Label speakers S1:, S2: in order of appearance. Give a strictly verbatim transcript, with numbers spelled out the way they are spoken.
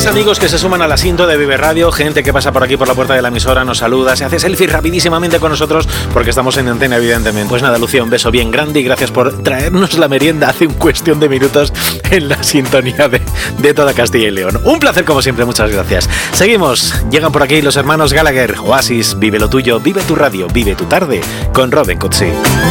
S1: más amigos que se suman al asiento de Vive Radio, gente que pasa por aquí por la puerta de la emisora, nos saluda, se hace selfie rapidísimamente con nosotros porque estamos en antena, evidentemente. Pues nada, Lucía, un beso bien grande y gracias por traernos la merienda hace un cuestión de minutos en la sintonía de, de toda Castilla y León. Un placer como siempre, muchas gracias. Seguimos, llegan por aquí los hermanos Gallagher, Oasis, vive lo tuyo, vive tu radio, vive tu tarde, con Robin Cutsi.